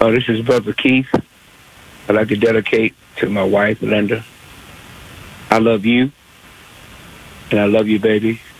This is Brother Keith. I'd like to dedicate to my wife, Linda. I love you, and I love you, baby.